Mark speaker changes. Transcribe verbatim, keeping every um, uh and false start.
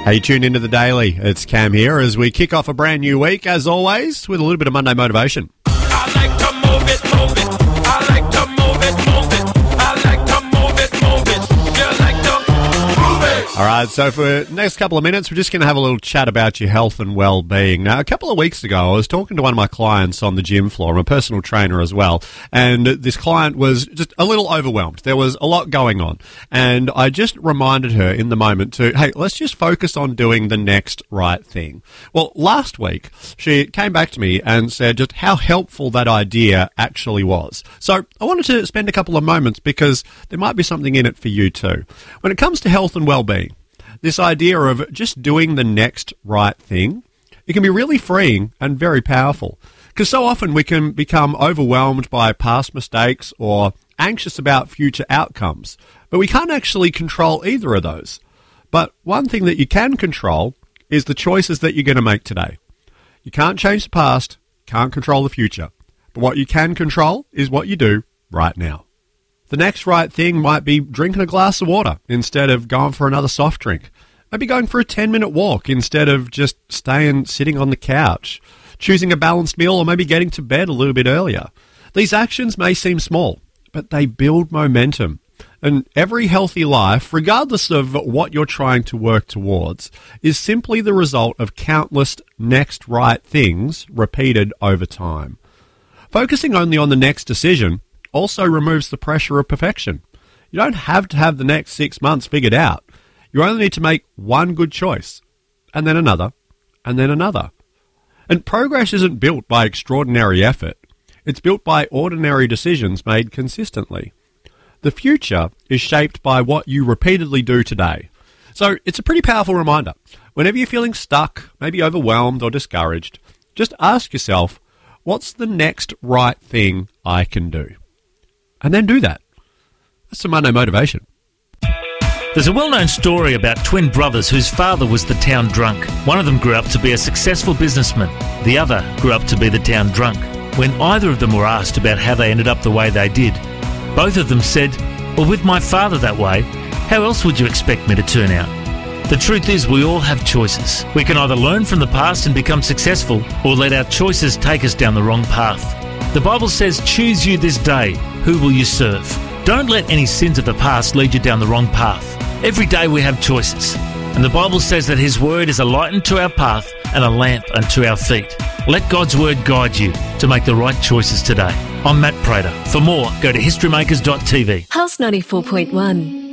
Speaker 1: Hey, tune into The Daily. It's Cam here as we kick off a brand new week, as always, with a little bit of Monday motivation.
Speaker 2: I like to move it, move it. I like to move it, move it. I like to move it, move it. You like to move it.
Speaker 1: All right, so for the next couple of minutes, we're just going to have a little chat about your health and well-being. Now, a couple of weeks ago, I was talking to one of my clients on the gym floor. I'm a personal trainer as well, and this client was just a little overwhelmed. There was a lot going on, and I just reminded her in the moment to, hey, let's just focus on doing the next right thing. Well, last week, she came back to me and said just how helpful that idea actually was. So I wanted to spend a couple of moments because there might be something in it for you too. When it comes to health and well-being, this idea of just doing the next right thing, it can be really freeing and very powerful. Because so often we can become overwhelmed by past mistakes or anxious about future outcomes. But we can't actually control either of those. But one thing that you can control is the choices that you're going to make today. You can't change the past, can't control the future. But what you can control is what you do right now. The next right thing might be drinking a glass of water instead of going for another soft drink. Maybe going for a ten-minute walk instead of just staying sitting on the couch. Choosing a balanced meal or maybe getting to bed a little bit earlier. These actions may seem small, but they build momentum. And every healthy life, regardless of what you're trying to work towards, is simply the result of countless next right things repeated over time. Focusing only on the next decision also removes the pressure of perfection. You don't have to have the next six months figured out. You only need to make one good choice, and then another, and then another. And progress isn't built by extraordinary effort. It's built by ordinary decisions made consistently. The future is shaped by what you repeatedly do today. So it's a pretty powerful reminder. Whenever you're feeling stuck, maybe overwhelmed or discouraged, just ask yourself, what's the next right thing I can do? And then do that. That's some Monday motivation.
Speaker 3: There's a well-known story about twin brothers whose father was the town drunk. One of them grew up to be a successful businessman. The other grew up to be the town drunk. When either of them were asked about how they ended up the way they did, both of them said, well, with my father that way, how else would you expect me to turn out? The truth is we all have choices. We can either learn from the past and become successful or let our choices take us down the wrong path. The Bible says, choose you this day, who will you serve? Don't let any sins of the past lead you down the wrong path. Every day we have choices. And the Bible says that His Word is a light unto our path and a lamp unto our feet. Let God's Word guide you to make the right choices today. I'm Matt Prater. For more, go to history makers dot t v.
Speaker 4: House ninety-four point one.